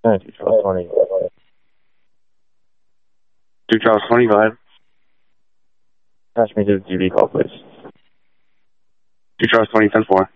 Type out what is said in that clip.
2 Charles 20. 2 Charles 20, go ahead. Attach me to the TV call, please. 2 Charles 20, 10-4.